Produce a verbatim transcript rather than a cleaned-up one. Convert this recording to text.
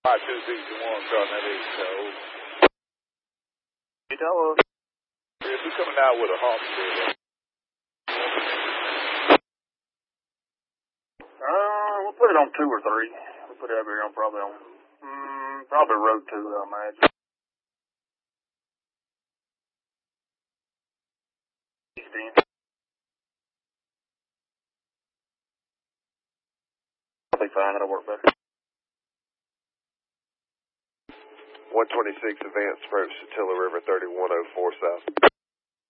five two sixty-one starting at eight, so. You tell us. Yeah, we're coming out with a hospital. Uh, we'll put it on two or three. We'll put it up here on probably on, mm, probably road two, I imagine. I'll be fine, that'll work better. one twenty-six advanced approach to Tiller River thirty-one oh four south.